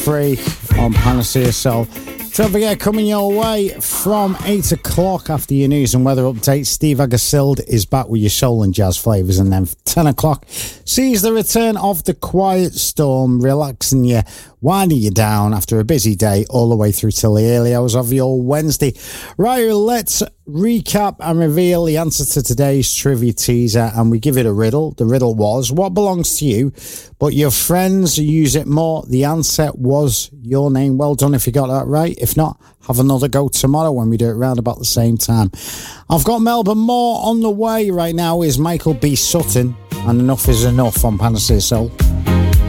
free on Panacea Soul. Don't forget, coming your way from 8 o'clock after your news and weather update, Steve Agersild is back with your soul and jazz flavours. And then 10 o'clock sees the return of the Quiet Storm, relaxing you, winding you down after a busy day all the way through till the early hours of your Wednesday. Right, let's recap and reveal the answer to today's trivia teaser, and we give it a riddle. The riddle was, what belongs to you, but your friends use it more? The answer was your name. Well done if you got that right. If not, have another go tomorrow when we do it around about the same time. I've got Melbourne more on the way. Right now is Michael B. Sutton, and Enough is Enough on Panacea Soul.